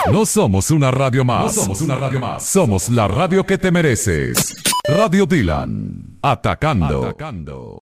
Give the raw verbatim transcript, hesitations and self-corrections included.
No somos una radio más. No somos una radio más. Somos la radio que te mereces. Radio Dylan. Atacando. Atacando.